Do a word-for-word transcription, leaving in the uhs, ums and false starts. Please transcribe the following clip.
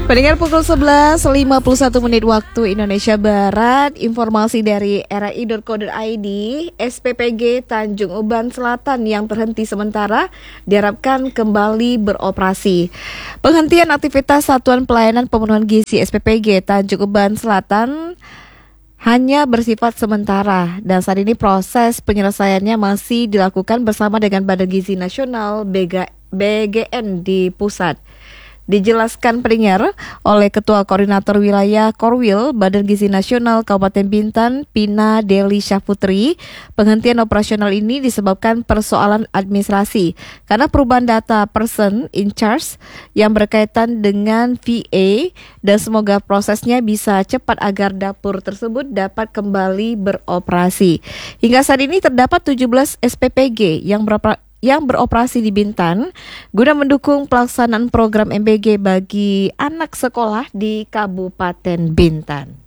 Pendengar pukul sebelas lewat lima puluh satu menit waktu Indonesia Barat. Informasi dari R I titik co titik I D, S P P G Tanjung Uban Selatan yang terhenti sementara diharapkan kembali beroperasi. Penghentian aktivitas Satuan Pelayanan Pemenuhan Gizi S P P G Tanjung Uban Selatan hanya bersifat sementara dan saat ini proses penyelesaiannya masih dilakukan bersama dengan Badan Gizi Nasional B G N di pusat. Dijelaskan pendengar oleh Ketua Koordinator Wilayah Korwil Badan Gizi Nasional Kabupaten Bintan, Pina Deli Syahputri, penghentian operasional ini disebabkan persoalan administrasi karena perubahan data person in charge yang berkaitan dengan V A dan semoga prosesnya bisa cepat agar dapur tersebut dapat kembali beroperasi. Hingga saat ini terdapat tujuh belas S P P G yang beroperasi yang beroperasi di Bintan guna mendukung pelaksanaan program M B G bagi anak sekolah di Kabupaten Bintan.